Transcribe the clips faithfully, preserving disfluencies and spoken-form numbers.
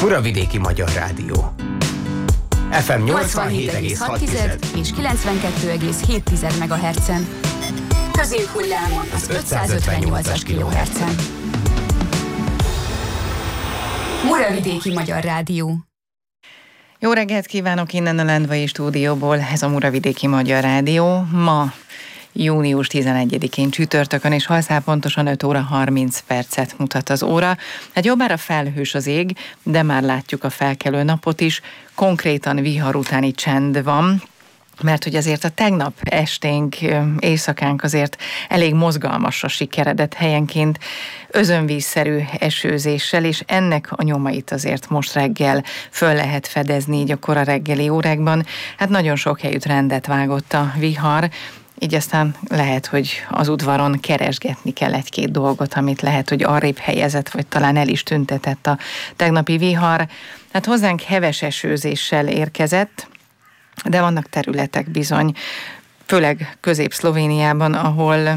Muravidéki Magyar Rádió. ef em nyolcvanhét egész hat és kilencvenkettő egész hét megahertzen. Középhullámon az ötszázötvennyolcas kilohertzen. Muravidéki Magyar Rádió. Jó reggelt kívánok innen a Lendvai stúdióból, ez a Muravidéki Magyar Rádió. Ma június tizenegyedikén csütörtökön, és hajszál pontosan öt óra harminc percet mutat az óra. Hát jobbára felhős az ég, de már látjuk a felkelő napot is. Konkrétan vihar utáni csend van, mert hogy azért a tegnap esténk, éjszakánk azért elég mozgalmasra sikeredett helyenként özönvízszerű esőzéssel, és ennek a nyomait azért most reggel föl lehet fedezni így a kora reggeli órákban. Hát nagyon sok helyütt rendet vágott a vihar, így aztán lehet, hogy az udvaron keresgetni kell egy-két dolgot, amit lehet, hogy arrébb helyezett, vagy talán el is tüntetett a tegnapi vihar. Hát hozzánk heves esőzéssel érkezett, de vannak területek bizony, főleg Közép-Szlovéniában, ahol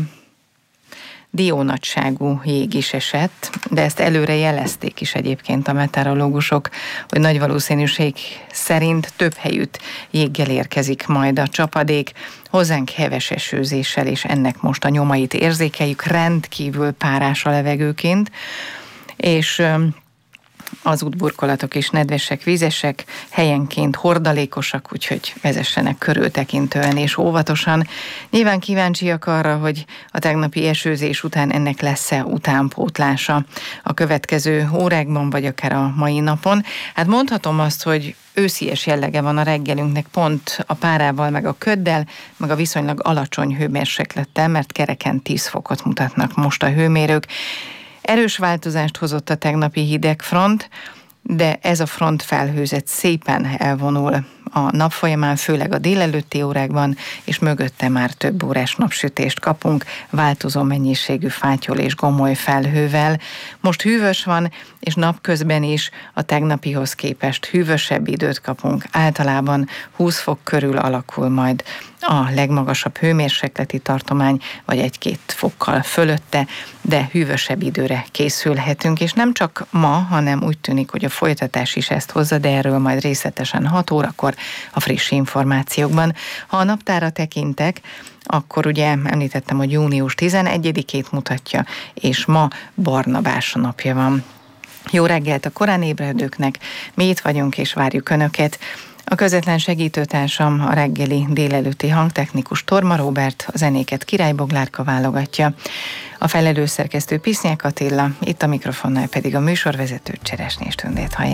diónagyságú jég is esett, de ezt előre jelezték is egyébként a meteorológusok, hogy nagy valószínűség szerint több helyütt jéggel érkezik majd a csapadék, hozzánk heves esőzéssel, és ennek most a nyomait érzékeljük, rendkívül párás a levegőként, és az útburkolatok is nedvesek, vízesek, helyenként hordalékosak, úgyhogy vezessenek körültekintően és óvatosan. Nyilván kíváncsiak arra, hogy a tegnapi esőzés után ennek lesz-e utánpótlása a következő órákban, vagy akár a mai napon. Hát mondhatom azt, hogy őszies jellege van a reggelünknek pont a párával, meg a köddel, meg a viszonylag alacsony hőmérséklettel, mert kereken tíz fokot mutatnak most a hőmérők. Erős változást hozott a tegnapi hideg front, de ez a front felhőzet szépen elvonul a nap folyamán, főleg a délelőtti órákban, és mögötte már több órás napsütést kapunk, változó mennyiségű fátyol és gomoly felhővel. Most hűvös van, és napközben is a tegnapihoz képest hűvösebb időt kapunk. Általában húsz fok körül alakul majd a legmagasabb hőmérsékleti tartomány, vagy egy-két fokkal fölötte, de hűvösebb időre készülhetünk, és nem csak ma, hanem úgy tűnik, hogy a folytatás is ezt hozza, de erről majd részletesen hat órakor a friss információkban. Ha a naptára tekintek, akkor ugye említettem, hogy június tizenegyedikét mutatja, és ma Barnabás napja van. Jó reggelt a korán ébredőknek, mi itt vagyunk és várjuk Önöket. A közvetlen segítőtársam a reggeli délelőtti hangtechnikus Torma Róbert, a zenéket Király Boglárka válogatja, a felelős szerkesztő Pisznyák Attila, itt a mikrofonnál pedig a műsorvezető Cseresnyés Tündét hallják.